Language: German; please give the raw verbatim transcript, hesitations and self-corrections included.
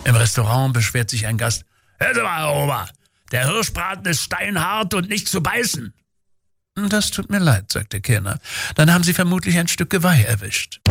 Im Restaurant beschwert sich ein Gast. Hör Sie mal, Herr Ober, der Hirschbraten ist steinhart und nicht zu beißen. Das tut mir leid, sagt der Kellner. Dann haben Sie vermutlich ein Stück Geweih erwischt.